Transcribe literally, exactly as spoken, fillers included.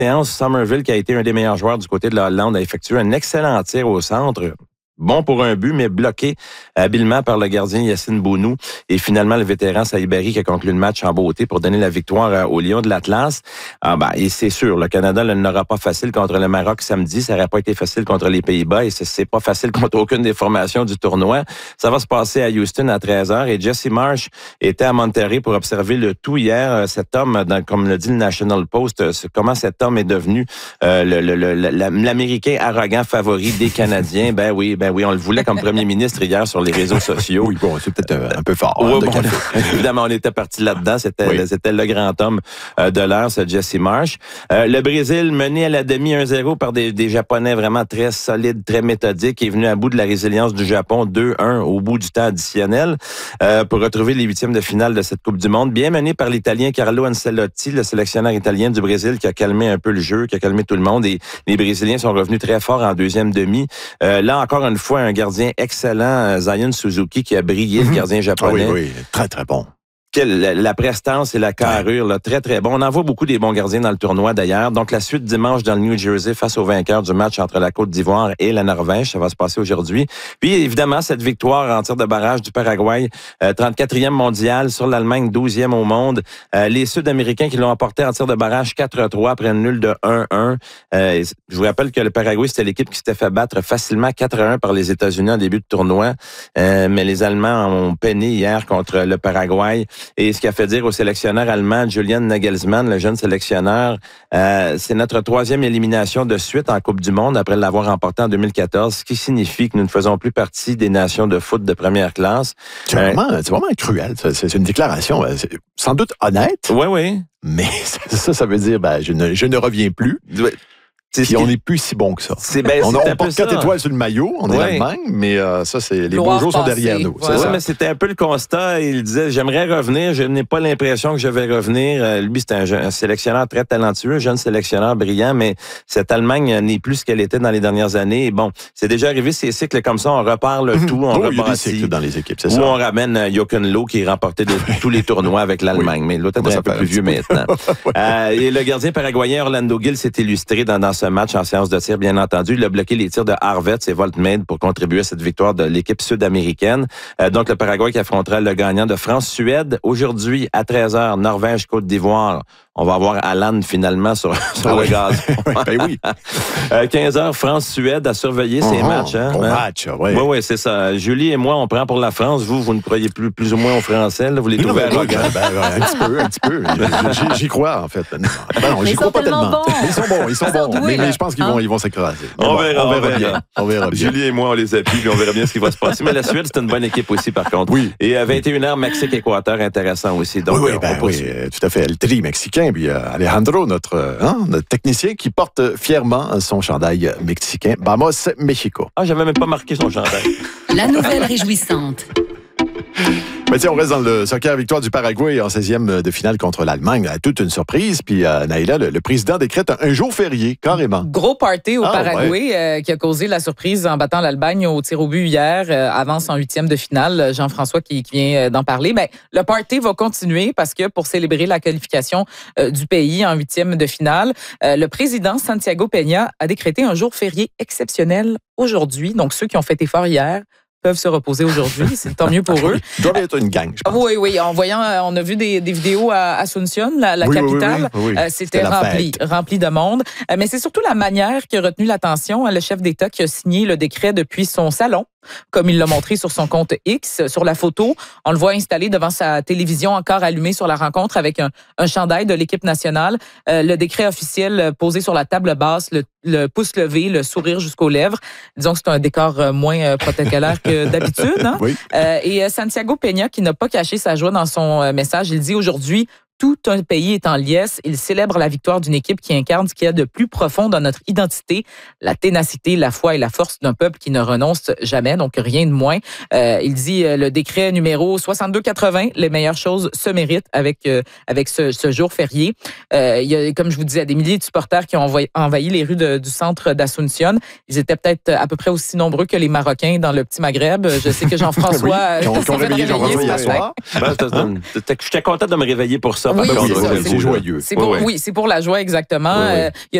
Terence Somerville, qui a été un des meilleurs joueurs du côté de la Hollande, a effectué un excellent tir au centre. Bon pour un but, mais bloqué habilement par le gardien Yacine Bounou. Et finalement, le vétéran Saïbari qui a conclu le match en beauté pour donner la victoire aux Lions de l'Atlas. Ah ben, et c'est sûr, le Canada ne l'aura pas facile contre le Maroc samedi. Ça n'aurait pas été facile contre les Pays-Bas et c'est pas facile contre aucune des formations du tournoi. Ça va se passer à Houston à treize heures. Et Jesse Marsh était à Monterrey pour observer le tout hier. Cet homme, dans, comme le dit le National Post, comment cet homme est devenu euh, le, le, le, l'Américain arrogant favori des Canadiens. Ben oui, ben oui, on le voulait comme premier ministre hier sur les réseaux sociaux. Oui, bon, c'est peut-être un peu fort. Oui, hein, bon, évidemment, on était parti là-dedans. C'était, oui. c'était le grand homme de l'heure, ce Jesse Marsh. Euh, le Brésil, mené à la demi un zéro par des, des Japonais vraiment très solides, très méthodiques, est venu à bout de la résilience du Japon deux un au bout du temps additionnel euh, pour retrouver les huitièmes de finale de cette Coupe du Monde. Bien mené par l'Italien Carlo Ancelotti, le sélectionneur italien du Brésil, qui a calmé un peu le jeu, qui a calmé tout le monde. Et les Brésiliens sont revenus très forts en deuxième demi. Euh, là, encore une fois, un gardien excellent, Zion Suzuki, qui a brillé, mm-hmm. le gardien japonais. Ah oui, oui, très, très bon. Quelle, la, la prestance et la carrure, là, très, très bon. On en voit beaucoup des bons gardiens dans le tournoi, d'ailleurs. Donc, la suite dimanche dans le New Jersey face au vainqueur du match entre la Côte d'Ivoire et la Norvège. Ça va se passer aujourd'hui. Puis, évidemment, cette victoire en tir de barrage du Paraguay, euh, trente-quatrième mondial sur l'Allemagne, douzième au monde. Euh, les Sud-Américains qui l'ont emporté en tir de barrage quatre à trois après une nulle de un un. Euh, je vous rappelle que le Paraguay, c'était l'équipe qui s'était fait battre facilement quatre à un par les États-Unis en début de tournoi. Euh, mais les Allemands ont peiné hier contre le Paraguay. Et ce qui a fait dire au sélectionneur allemand Julian Nagelsmann, le jeune sélectionneur, euh, c'est notre troisième élimination de suite en Coupe du Monde après l'avoir remportée en deux mille quatorze, ce qui signifie que nous ne faisons plus partie des nations de foot de première classe. C'est euh, vraiment, c'est vraiment cruel. C'est une déclaration c'est sans doute honnête. Oui, oui. Mais ça, ça veut dire, ben, je ne, je ne reviens plus. Oui. Puis on n'est plus si bon que ça. C'est, ben, on, c'est on porte quatre étoiles sur le maillot, on est ouais. l'Allemagne, mais euh, ça, c'est les beaux jours sont derrière nous. Ouais, ouais, mais c'était un peu le constat. Il disait, j'aimerais revenir, je n'ai pas l'impression que je vais revenir. Euh, lui, c'est un, un sélectionneur très talentueux, un jeune sélectionneur brillant, mais cette Allemagne n'est plus ce qu'elle était dans les dernières années. Et bon, c'est déjà arrivé ces cycles comme ça, on repart le tout, on oh, rebâtit. Il y a des cycles dans les équipes, c'est ça. Ou on ramène Jochen Loh qui remportait de, tous les tournois avec l'Allemagne, oui. mais l'autre est un peu plus vieux maintenant. ouais. euh, et le gardien paraguayen Orlando Gil s'est illustré dans, dans ce match en séance de tir, bien entendu. Il a bloqué les tirs de Harvets et Voltmade pour contribuer à cette victoire de l'équipe sud-américaine. Euh, donc, le Paraguay qui affrontera le gagnant de France-Suède. Aujourd'hui, à treize heures, Norvège-Côte d'Ivoire. On va avoir Alan finalement sur, sur ah le oui. gaz. ben oui. euh, quinze heures, France-Suède à surveiller uh-huh. ces matchs. Hein, bon hein? match, oui. Oui, oui, c'est ça. Julie et moi, on prend pour la France. Vous, vous ne croyez plus, plus ou moins aux Français. Là. Vous les trouvez arrogants. Ben, ben, un petit peu, un petit peu. J'y crois, en fait. Ben, non, j'y crois pas tellement. Bons. Ils sont bons, ils sont bons. Mais, mais je pense qu'ils vont, ils vont s'écraser. On, bon, verra, on, on verra bien. On verra bien. Julie et moi, on les appuie, puis on verra bien ce qui va se passer. Mais la Suède, c'est une bonne équipe aussi, par contre. Oui. Et à vingt et une heures, Mexique-Équateur, intéressant aussi. Donc, oui, oui, ben, oui tout à fait. Le tri mexicain, puis euh, Alejandro, notre, hein, notre technicien, qui porte fièrement son chandail mexicain. Vamos, Mexico. Ah, j'avais même pas marqué son chandail. La nouvelle réjouissante. Mais tiens, on reste dans le soccer, victoire du Paraguay en seizième de finale contre l'Allemagne. Toute une surprise. Puis, euh, Naïla, le, le président décrète un, un jour férié, carrément. Gros party au ah, Paraguay ouais. euh, qui a causé la surprise en battant l'Allemagne au tir au but hier. Euh, avance en huitième de finale. Jean-François qui, qui vient d'en parler. Ben, le party va continuer parce que pour célébrer la qualification euh, du pays en huitième de finale, euh, le président Santiago Peña a décrété un jour férié exceptionnel aujourd'hui. Donc, ceux qui ont fait effort hier peuvent se reposer aujourd'hui. C'est tant mieux pour eux. Il doit y être une gang, je pense. Oui, oui. En voyant, on a vu des, des vidéos à Asunción, la, la oui, capitale. Oui, oui, oui, oui. Euh, c'était rempli, rempli de monde. Euh, mais c'est surtout la manière qui a retenu l'attention. Le chef d'État qui a signé le décret depuis son salon, comme il l'a montré sur son compte X. Sur la photo, on le voit installé devant sa télévision encore allumée sur la rencontre avec un, un chandail de l'équipe nationale. Euh, le décret officiel posé sur la table basse, le, le pouce levé, le sourire jusqu'aux lèvres. Disons que c'est un décor moins protocolaire que d'habitude. Hein? Oui. Euh, et Santiago Peña, qui n'a pas caché sa joie dans son message, il dit aujourd'hui, tout un pays est en liesse. Il célèbre la victoire d'une équipe qui incarne ce qu'il y a de plus profond dans notre identité, la ténacité, la foi et la force d'un peuple qui ne renonce jamais, donc rien de moins. Euh, il dit euh, le décret numéro soixante-deux quatre-vingts, les meilleures choses se méritent avec euh, avec ce, ce jour férié. Euh, il y a, comme je vous disais, des milliers de supporters qui ont envahi, envahi les rues de, du centre d'Asunción. Ils étaient peut-être à peu près aussi nombreux que les Marocains dans le petit Maghreb. Je sais que Jean-François... oui, qu'on, qu'on réveillé Jean-François hier soir. Ben, j'étais content de me réveiller pour ça. Oui, par c'est contre, ça, c'est c'est joyeux. C'est pour, Oui, oui. oui, c'est pour la joie, exactement. Oui, oui. Euh, il y a